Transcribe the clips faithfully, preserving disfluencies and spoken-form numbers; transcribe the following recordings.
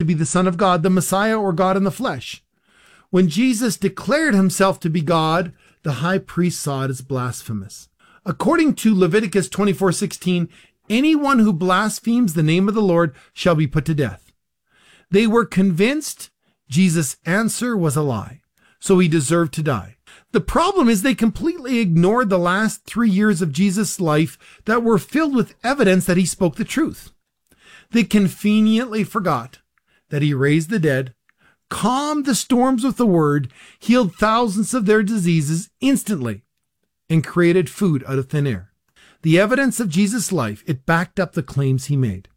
be the Son of God, the Messiah, or God in the flesh. When Jesus declared himself to be God, the high priest saw it as blasphemous. According to Leviticus twenty-four sixteen, anyone who blasphemes the name of the Lord shall be put to death. They were convinced Jesus' answer was a lie, so he deserved to die. The problem is they completely ignored the last three years of Jesus' life that were filled with evidence that he spoke the truth. They conveniently forgot that he raised the dead, calmed the storms with the word, healed thousands of their diseases instantly, and created food out of thin air. The evidence of Jesus' life, it backed up the claims he made.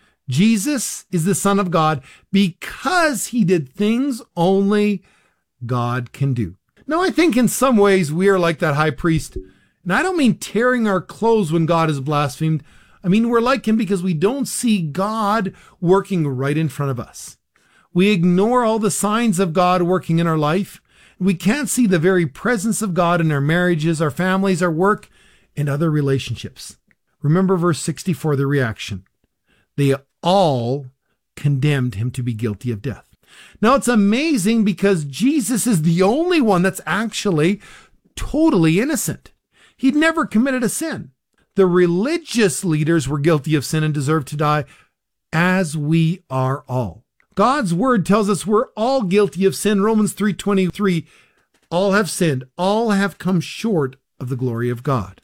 Jesus is the Son of God because he did things only God can do. Now, I think in some ways we are like that high priest. And I don't mean tearing our clothes when God is blasphemed. I mean, we're like him because we don't see God working right in front of us. We ignore all the signs of God working in our life. We can't see the very presence of God in our marriages, our families, our work, and other relationships. Remember verse sixty-four, the reaction. They all condemned him to be guilty of death. Now, it's amazing because Jesus is the only one that's actually totally innocent. He'd never committed a sin. The religious leaders were guilty of sin and deserved to die, as we are all. God's word tells us we're all guilty of sin. Romans three twenty-three, all have sinned, all have come short of the glory of God.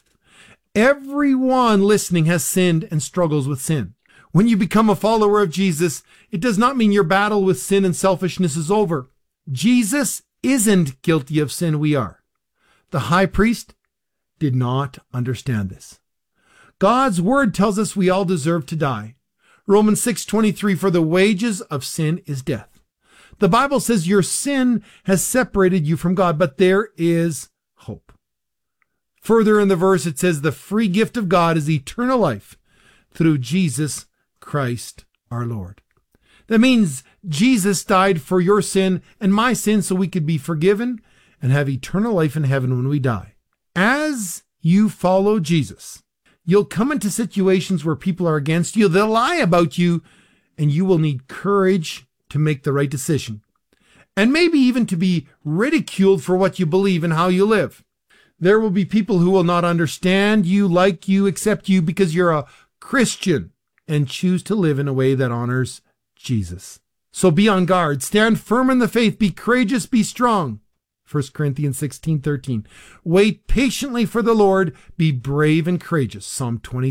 Everyone listening has sinned and struggles with sin. When you become a follower of Jesus, it does not mean your battle with sin and selfishness is over. Jesus isn't guilty of sin, we are. The high priest did not understand this. God's word tells us we all deserve to die. Romans six twenty-three, for the wages of sin is death. The Bible says your sin has separated you from God, but there is hope. Further in the verse, it says the free gift of God is eternal life through Jesus Christ our Lord. That means Jesus died for your sin and my sin so we could be forgiven and have eternal life in heaven when we die. As you follow Jesus, you'll come into situations where people are against you, they'll lie about you, and you will need courage to make the right decision. And maybe even to be ridiculed for what you believe and how you live. There will be people who will not understand you, like you, accept you because you're a Christian and choose to live in a way that honors Jesus. So be on guard. Stand firm in the faith. Be courageous. Be strong. First Corinthians sixteen thirteen. Wait patiently for the Lord. Be brave and courageous. Psalm twenty.